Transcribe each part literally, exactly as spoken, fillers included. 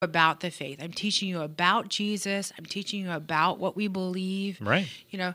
about the faith. I'm teaching you about Jesus. I'm teaching you about what we believe. Right. You know,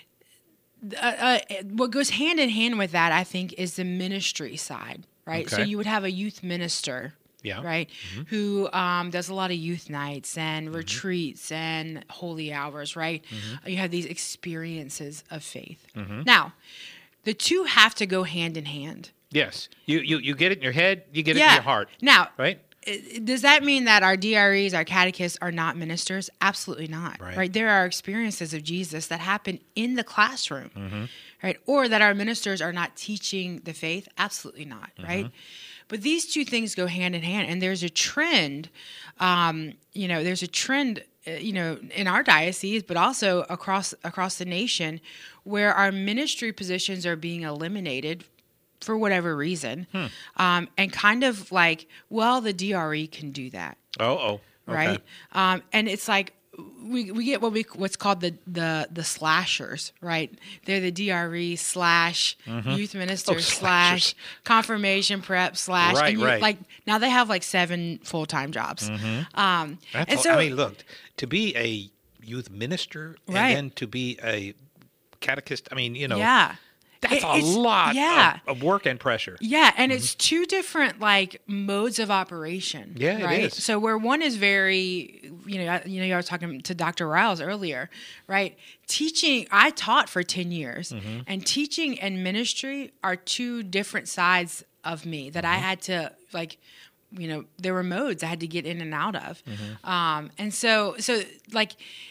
uh, uh, what goes hand in hand with that, I think, is the ministry side, right? Okay. So you would have a youth minister, Yeah. right, Mm-hmm. who um, does a lot of youth nights and mm-hmm. retreats and holy hours, right? Mm-hmm. You have these experiences of faith. Mm-hmm. Now, the two have to go hand in hand. Yes. You, you, you get it in your head, you get yeah. it in your heart. Now, right? Does that mean that our D R Es, our catechists, are not ministers? Absolutely not. Right. right? There are experiences of Jesus that happen in the classroom, mm-hmm. right? Or that our ministers are not teaching the faith? Absolutely not, mm-hmm. right? But these two things go hand in hand, and there's a trend. Um, you know, there's a trend. Uh, you know, in our diocese, but also across across the nation, where our ministry positions are being eliminated for whatever reason, hmm. um, and kind of like, well, the D R E can do that. Oh, oh, okay. Right. Um, and it's like we we get what we what's called the the the slashers, right? They're the D R E slash mm-hmm. youth minister oh, slash confirmation prep slash, right, and you, right. like now they have like seven full time jobs. Mm-hmm. Um, That's and all, so I mean, look, to be a youth minister and right. then to be a catechist, I mean, you know. Yeah. That's It- a it's- lot yeah. of, of work and pressure. Yeah, and it's two different like modes of operation. Yeah, it right? is. So where one is very, you know, you know, you were talking to Doctor Riles earlier, right? Teaching, I taught for ten years, Mm-hmm. and teaching and ministry are two different sides of me that Mm-hmm. I had to like. You know, there were modes I had to get in and out of, Mm-hmm. um, and so, so like.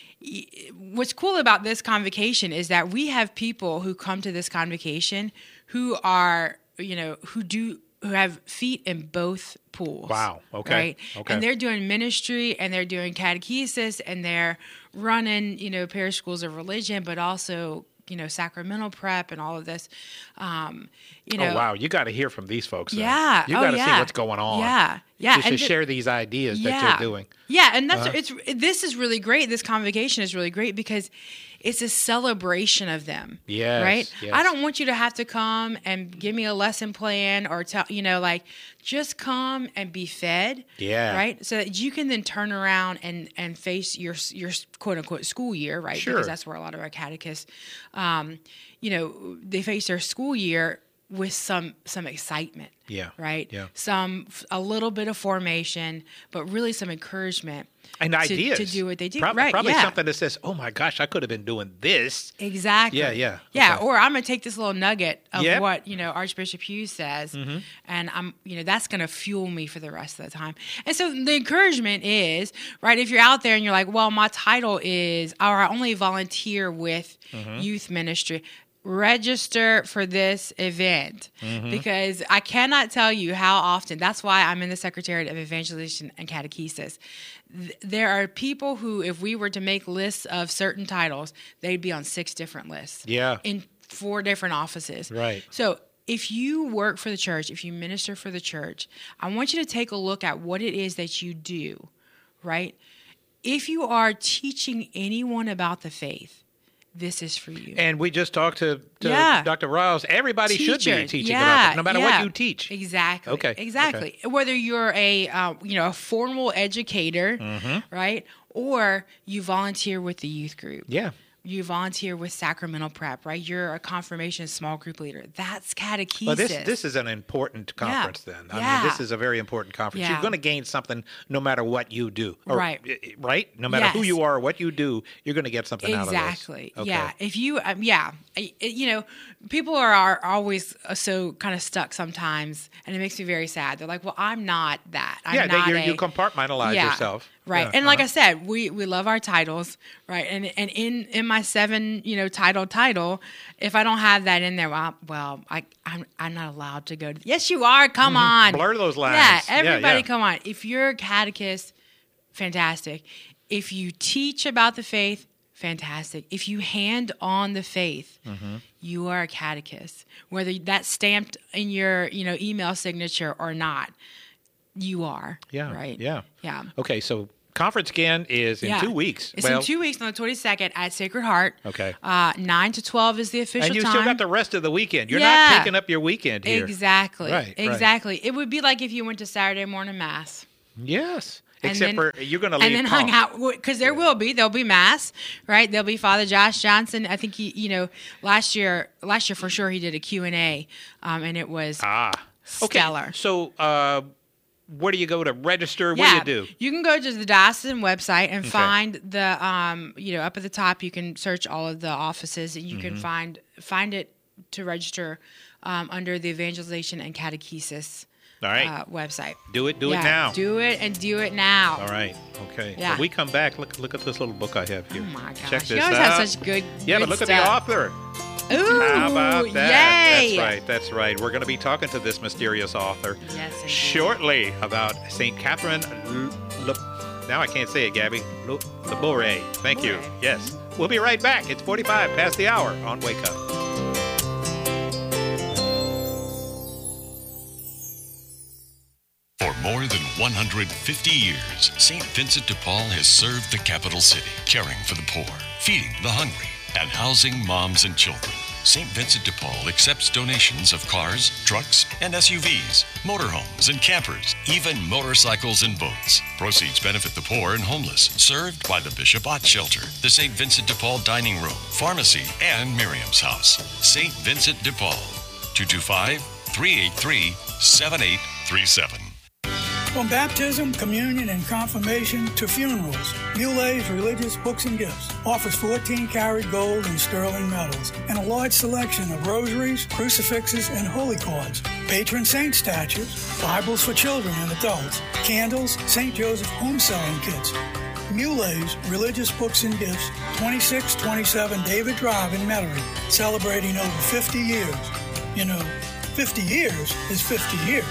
What's cool about this convocation is that we have people who come to this convocation who are, you know, who do who have feet in both pools. Wow. Okay. Right. Okay. And they're doing ministry and they're doing catechesis and they're running, you know, parish schools of religion, but also, you know, sacramental prep and all of this. Um, you know. Oh wow, you got to hear from these folks. Then. Yeah. You oh, got to yeah. see what's going on. Yeah. Yeah. Just and to th- share these ideas yeah. that you're doing. Yeah, and that's Uh-huh. it's this is really great. This convocation is really great because it's a celebration of them. Yes, Right? yes. I don't want you to have to come and give me a lesson plan or tell, you know, like just come and be fed. Yeah. Right? So that you can then turn around and and face your your quote unquote school year, right? Sure. Because that's where a lot of our catechists um, you know, they face their school year with some some excitement. Yeah. Right? Yeah. Some a little bit of formation, but really some encouragement. And to, ideas to do what they do. Prob- right, Probably yeah. something that says, "Oh my gosh, I could have been doing this." Exactly. Yeah, yeah. Yeah, Okay. or I'm going to take this little nugget of Yep. what, you know, Archbishop Hughes says, Mm-hmm. and I'm, you know, that's going to fuel me for the rest of the time. And so the encouragement is, right, if you're out there and you're like, well, my title is, or I only volunteer with Mm-hmm. youth ministry, register for this event Mm-hmm. because I cannot tell you how often. That's why I'm in the Secretariat of Evangelization and Catechesis. Th- There are people who, if we were to make lists of certain titles, they'd be on six different lists. Yeah. In four different offices. Right. So if you work for the church, if you minister for the church, I want you to take a look at what it is that you do, right? If you are teaching anyone about the faith, this is for you. And we just talked to, to Yeah. Doctor Riles. Everybody should be Teachers. teaching yeah, about it, no matter yeah. what you teach. Exactly. Okay, Exactly. Whether you're a uh, you know a formal educator, Mm-hmm. right, or you volunteer with the youth group. Yeah. You volunteer with sacramental prep, right? You're a confirmation small group leader. That's catechesis. Well, this this is an important conference then. I Yeah. mean, this is a very important conference. Yeah. You're going to gain something no matter what you do. Or- Right. Right? No matter who Yes. you are or what you do, you're going to get something out of this. Exactly. Okay. Yeah. If you, um, yeah, I- it- you know, people are, are always uh, so kind of stuck sometimes, and it makes me very sad. They're like, "Well, I'm not that. I'm Yeah, not they, you're, a, you compartmentalize Yeah. yourself. Right. Yeah, And like uh-huh. I said, we, we love our titles, right? And and in, in my seven, you know, title title, if I don't have that in there, well, well I I'm I'm not allowed to go to Yes, you are. Come on. Blur those lines. Yeah, Yeah, everybody yeah. come on. If you're a catechist, fantastic. If you teach about the faith, fantastic. If you hand on the faith, Mm-hmm. you are a catechist. Whether that's stamped in your, you know, email signature or not, you are. Yeah. Right. Yeah. Yeah. Okay, so conference again is in Yeah. two weeks. It's well, in two weeks on the twenty-second at Sacred Heart. Okay. Uh, nine to twelve is the official and you time. still got the rest of the weekend. You're Yeah. not taking up your weekend here. Exactly. Right, right. Exactly. It would be like if you went to Saturday morning mass. Yes. And Except then, for you're going to leave and then punk. hung out because there will be there'll be mass, right? There'll be Father Josh Johnson. I think he, you know, last year, last year for sure he did a Q and A, um, and it was Ah, okay. stellar. So, uh, where do you go to register? Yeah, What do you do? You can go to the diocesan website and Okay. find the, um, you know, up at the top. You can search all of the offices, and you Mm-hmm. can find find it to register um, under the evangelization and catechesis All right. uh, website. do it. Do Yeah, it now. Do it and do it now. All right. Okay. Yeah. When we come back, look look at this little book I have here. Oh my gosh! Check you this always out. have such good. yeah, good but look stuff. at the author. Ooh, How about that? Yay. That's right. That's right. We're going to be talking to this mysterious author Yes, indeed. shortly about Saint Catherine. L- L- now I can't say it, Gabby. L- Laboure. Thank you. Laboure. Yes. We'll be right back. It's forty-five past the hour on Wake Up. For more than one hundred fifty years, Saint Vincent de Paul has served the capital city, caring for the poor, feeding the hungry, and housing moms and children. Saint Vincent de Paul accepts donations of cars, trucks, and S U Vs, motorhomes and campers, even motorcycles and boats. Proceeds benefit the poor and homeless, served by the Bishop Ott Shelter, the Saint Vincent de Paul Dining Room, Pharmacy, and Miriam's House. Saint Vincent de Paul, two two five, three eight three, seven eight three seven. From baptism, communion, and confirmation to funerals, Mulet's Religious Books and Gifts offers fourteen karat gold and sterling medals and a large selection of rosaries, crucifixes, and holy cards, patron saint statues, Bibles for children and adults, candles, Saint Joseph home selling kits. Mulet's Religious Books and Gifts, twenty-six twenty-seven David Drive in Metairie, celebrating over fifty years. You know, fifty years is fifty years.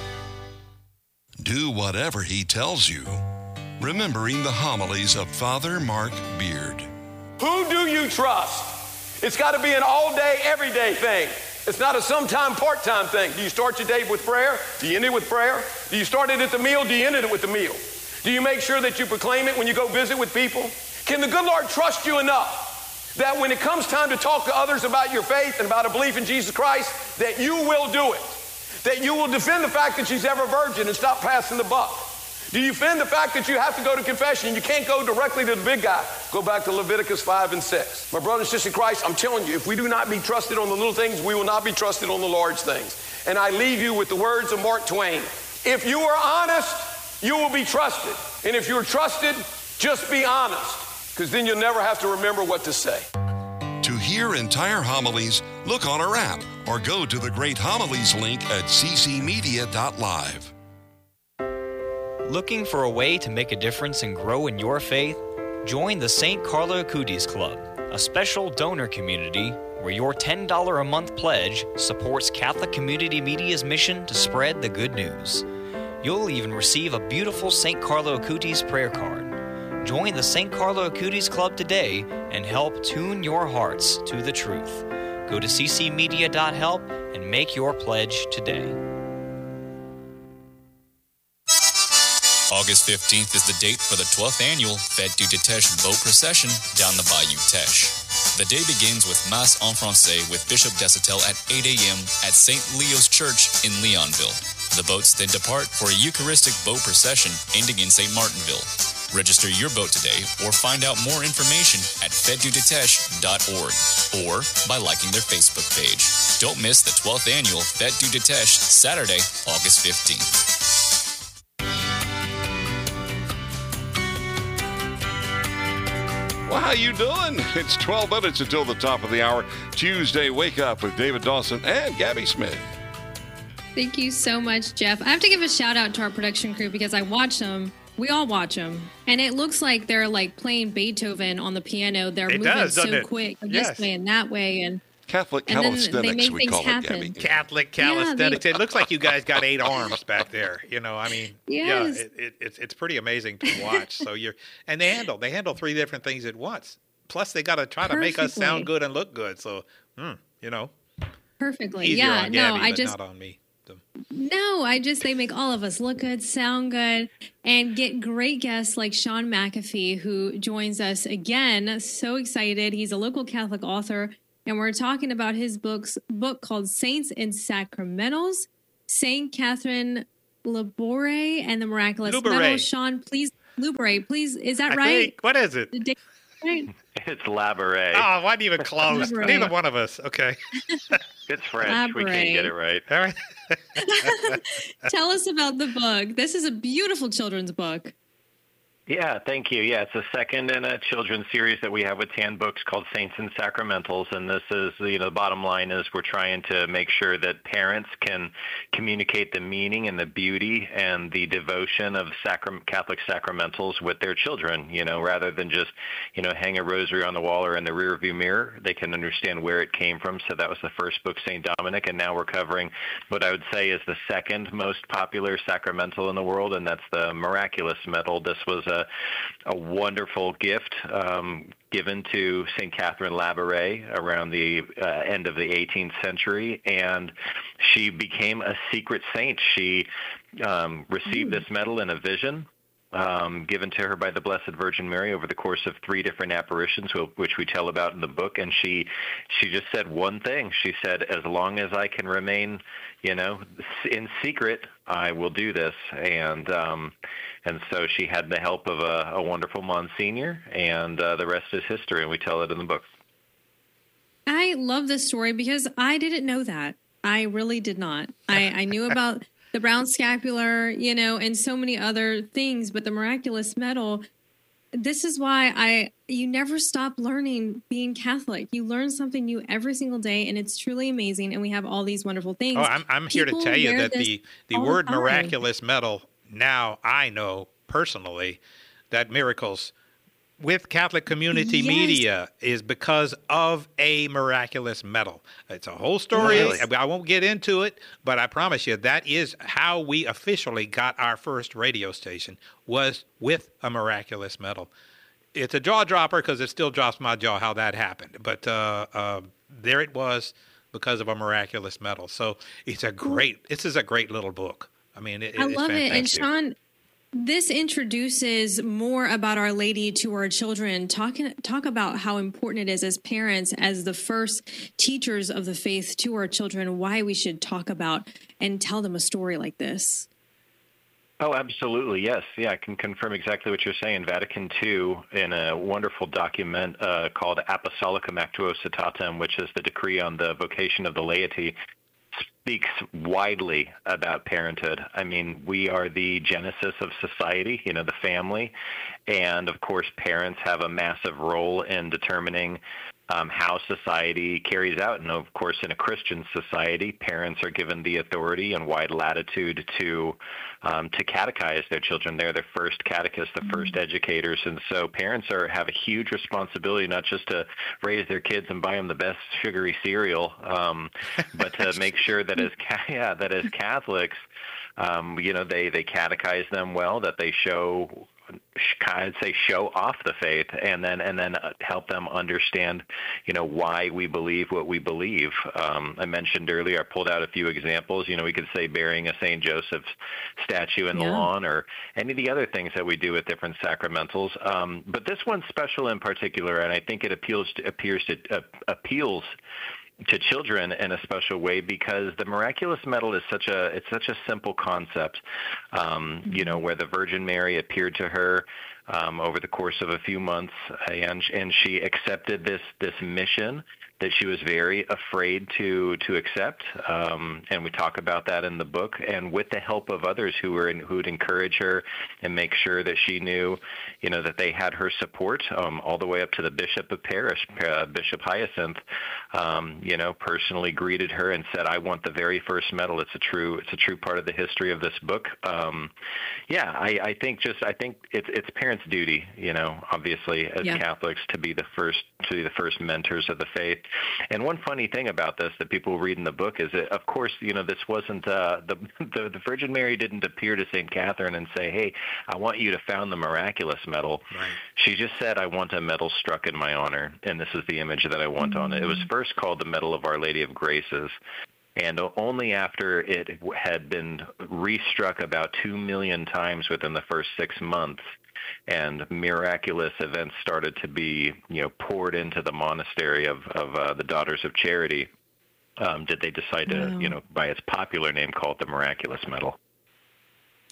Do whatever he tells you. Remembering the homilies of Father Mark Beard. Who do you trust? It's got to be an all-day, everyday thing. It's not a sometime, part-time thing. Do you start your day with prayer? Do you end it with prayer? Do you start it at the meal? Do you end it with the meal? Do you make sure that you proclaim it when you go visit with people? Can the good Lord trust you enough that when it comes time to talk to others about your faith and about a belief in Jesus Christ, that you will do it? That you will defend the fact that she's ever virgin and stop passing the buck? Do you defend the fact that you have to go to confession? You can't go directly to the big guy. Go back to Leviticus five and six. My brothers and sisters in Christ, I'm telling you, if we do not be trusted on the little things, we will not be trusted on the large things. And I leave you with the words of Mark Twain. If you are honest, you will be trusted. And if you're trusted, just be honest, because then you'll never have to remember what to say. To hear entire homilies, look on our app or go to the Great Homilies link at c c media dot live. Looking for a way to make a difference and grow in your faith? Join the Saint Carlo Acutis Club, a special donor community where your ten dollars a month pledge supports Catholic Community Media's mission to spread the good news. You'll even receive a beautiful Saint Carlo Acutis prayer card. Join the Saint Carlo Acutis Club today and help tune your hearts to the truth. Go to c c media dot help and make your pledge today. August fifteenth is the date for the twelfth annual Fête du Teche boat procession down the Bayou Teche. The day begins with Mass en Francais with Bishop Desitel at eight a.m. at Saint Leo's Church in Leonville. The boats then depart for a Eucharistic boat procession ending in Saint Martinville. Register your boat today or find out more information at fete du teche dot org or by liking their Facebook page. Don't miss the twelfth annual Fête du Teche, Saturday, August fifteenth. Well, how you doing? It's twelve minutes until the top of the hour. Tuesday Wake Up with David Dawson and Gabby Smith. Thank you so much, Jeff. I have to give a shout out to our production crew because I watch them. We all watch them. And it looks like they're like playing Beethoven on the piano. They're It moving does, doesn't so it? quick. Yes. This way and that way. And Catholic And then they calisthenics, make we things call happen. it, Gabby. Catholic Yeah, calisthenics. they- It looks like you guys got eight arms back there. You know, I mean, Yes. yeah, it, it, it's it's pretty amazing to watch. So you're and they handle they handle three different things at once. Plus, they got to try to make us sound Perfectly. good and look good. So, hmm, you know, perfectly. easier Yeah, on no, Gabby, I but just not on me. So, No, I just, they make all of us look good, sound good, and get great guests like Sean McAfee, who joins us again. So excited. He's a local Catholic author, and we're talking about his books, book called Saints and Sacramentals, Saint Catherine Labore and the Miraculous Lubere. Medal. Sean, please, Lubere, please, is that I right? think, what is it? Did- right? It's Labore. Oh, wasn't even close. Labore. Neither one of us. Okay. It's French. We can't get it right. All right. Tell us about the book. This is a beautiful children's book. Yeah, thank you. Yeah, it's the second in a children's series that we have with Tan Books called Saints and Sacramentals. And this is, you know, the bottom line is we're trying to make sure that parents can communicate the meaning and the beauty and the devotion of sacram- Catholic sacramentals with their children, you know, rather than just, you know, hang a rosary on the wall or in the rearview mirror. They can understand where it came from. So that was the first book, Saint Dominic. And now we're covering what I would say is the second most popular sacramental in the world, and that's the Miraculous Medal. This was a a wonderful gift um, given to Saint Catherine Labouré around the uh, end of the eighteenth century, and she became a secret saint. She um, received this medal in a vision um, given to her by the Blessed Virgin Mary over the course of three different apparitions, which we tell about in the book. And she she just said one thing. She said, as long as I can remain, you know, in secret, I will do this. And um, and so she had the help of a, a wonderful Monsignor, and uh, the rest is history, and we tell it in the book. I love this story because I didn't know that. I really did not. I, I knew about the brown scapular, you know, and so many other things, but the Miraculous Medal, this is why I you never stop learning being Catholic. You learn something new every single day, and it's truly amazing, and we have all these wonderful things. Oh, I'm, I'm here to People tell you wear that this the, the all word the time. miraculous medal, now I know personally that miracles with Catholic Community Yes. Media is because of a miraculous medal. It's a whole story. Really? I won't get into it, but I promise you that is how we officially got our first radio station, was with a miraculous medal. It's a jaw dropper because it still drops my jaw how that happened. But uh, uh, there it was because of a miraculous medal. So it's a great, this is a great little book. I mean, it, I it's love it. And fantastic. Sean, this introduces more about Our Lady to our children. Talk, talk about how important it is as parents, as the first teachers of the faith to our children, why we should talk about and tell them a story like this. Oh, absolutely. Yes. Yeah, I can confirm exactly what you're saying. Vatican two, in a wonderful document uh, called Apostolicum Actuositatem, which is the decree on the vocation of the laity, speaks widely about parenthood. I mean, we are the genesis of society, you know, the family. And, of course, parents have a massive role in determining Um, how society carries out. And of course, in a Christian society, parents are given the authority and wide latitude to um, to catechize their children. They're the first catechists, the first educators. And so parents are have a huge responsibility, not just to raise their kids and buy them the best sugary cereal, um, but to make sure that as yeah, that as Catholics, um, you know, they, they catechize them well, that they show I'd say show off the faith, and then and then help them understand, you know, why we believe what we believe. Um, I mentioned earlier, I pulled out a few examples. You know, we could say burying a Saint Joseph's statue in the Yeah. lawn, or any of the other things that we do with different sacramentals. Um, but this one's special in particular, and I think it appeals to, appears to uh, appeals. to children in a special way, because the Miraculous Medal is such a it's such a simple concept. Um, you know, where the Virgin Mary appeared to her um, over the course of a few months, and and she accepted this this mission that she was very afraid to to accept, um, and we talk about that in the book. And with the help of others who were in, who would encourage her and make sure that she knew, you know, that they had her support, um, all the way up to the Bishop of Paris, uh, Bishop Hyacinth, um, you know, personally greeted her and said, "I want the very first medal." It's a true it's a true part of the history of this book. Um, yeah, I, I think just I think it's it's parents' duty, you know, obviously as Yeah. Catholics, to be the first to be the first mentors of the faith. And one funny thing about this that people read in the book is that, of course, you know, this wasn't uh, the, the the Virgin Mary didn't appear to Saint Catherine and say, "Hey, I want you to found the Miraculous Medal." Right. She just said, "I want a medal struck in my honor, and this is the image that I want on it." It was first called the Medal of Our Lady of Graces. And only after it had been restruck about two million times within the first six months, and miraculous events started to be, you know, poured into the monastery of, of uh, the Daughters of Charity, um, did they decide to, Wow. you know, by its popular name, call it the Miraculous Medal.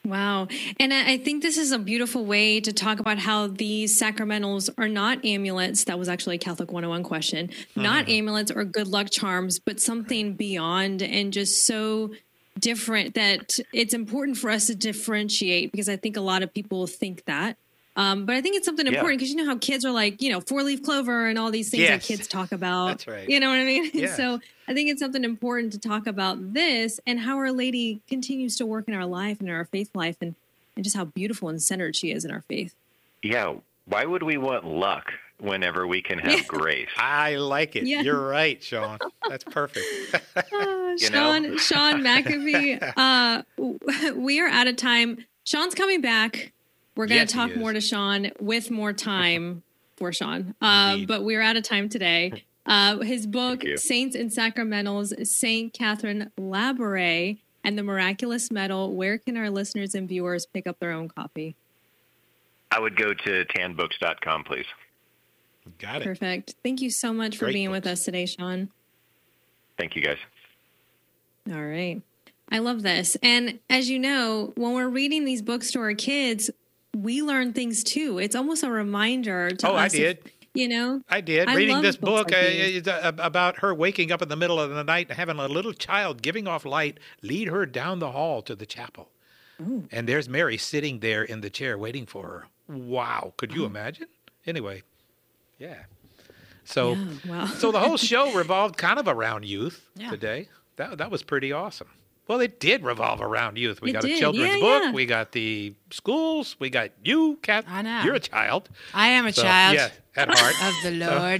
Wow. And I think this is a beautiful way to talk about how these sacramentals are not amulets. That was actually a Catholic one oh one question. Mm-hmm. Not amulets or good luck charms, but something beyond and just so different that it's important for us to differentiate, because I think a lot of people think that. Um, but I think it's something important because yeah. you know how kids are like, you know, four-leaf clover and all these things yes. that kids talk about. That's right. You know what I mean? Yes. So I think it's something important to talk about this and how Our Lady continues to work in our life and in our faith life, and, and just how beautiful and centered she is in our faith. Yeah. Why would we want luck whenever we can have grace? I like it. Yeah. You're right, Sean. That's perfect. uh, Sean, know? Sean McAfee, uh, we are out of time. Sean's coming back. We're going to yes, talk more to Sean with more time for Sean. Uh, but we're out of time today. Uh, his book, Saints and Sacramentals, Saint Catherine Labouré and the Miraculous Medal. Where can our listeners and viewers pick up their own copy? I would go to tan books dot com, please. Got it. Perfect. Thank you so much for Great being books. with us today, Sean. Thank you, guys. All right. I love this. And as you know, when we're reading these books to our kids, we learn things too. It's almost a reminder to oh, us. Oh, I did. If, you know? I did. I Reading this book like uh, about her waking up in the middle of the night and having a little child giving off light lead her down the hall to the chapel. Ooh. And there's Mary sitting there in the chair waiting for her. Wow. Could you oh. imagine? Anyway, yeah. So, yeah, wow. so the whole show revolved kind of around youth yeah. today. That that was pretty awesome. Well, it did revolve around youth. We it got did. a children's yeah, book. Yeah. We got the schools. We got you, Kat. I know. You're a child. I am a so, child. Yeah, at heart. Of the Lord.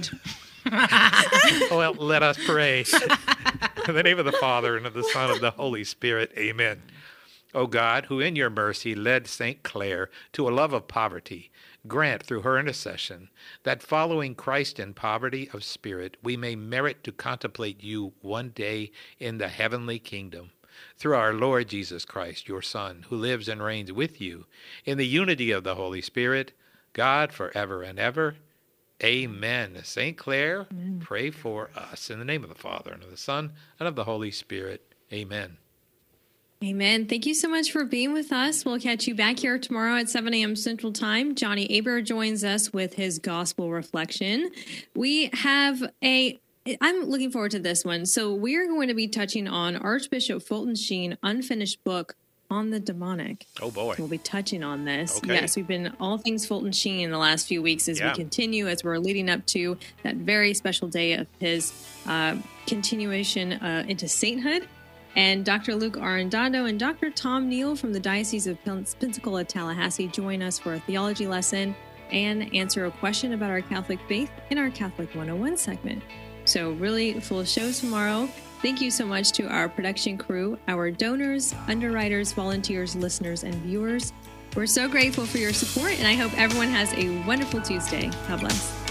So, well, let us pray. In the name of the Father, and of the Son, and of the Holy Spirit. Amen. O God, who in your mercy led Saint Clare to a love of poverty, grant through her intercession that following Christ in poverty of spirit, we may merit to contemplate you one day in the heavenly kingdom. Through our Lord Jesus Christ, your Son, who lives and reigns with you in the unity of the Holy Spirit, God forever and ever. Amen. Saint Clare, Amen. Pray for us. In the name of the Father, and of the Son, and of the Holy Spirit. Amen. Amen. Thank you so much for being with us. We'll catch you back here tomorrow at seven a.m. Central Time. Johnny Aber joins us with his gospel reflection. We have a, I'm looking forward to this one. So we're going to be touching on Archbishop Fulton Sheen unfinished book on the demonic. Oh boy. We'll be touching on this. Okay. Yes, we've been all things Fulton Sheen in the last few weeks as yeah. we continue, as we're leading up to that very special day of his uh, continuation uh, into sainthood. And Doctor Luke Arendando and Doctor Tom Neal from the Diocese of Pensacola, Tallahassee join us for a theology lesson and answer a question about our Catholic faith in our Catholic one oh one segment. So really full show tomorrow. Thank you so much to our production crew, our donors, underwriters, volunteers, listeners, and viewers. We're so grateful for your support, and I hope everyone has a wonderful Tuesday. God bless.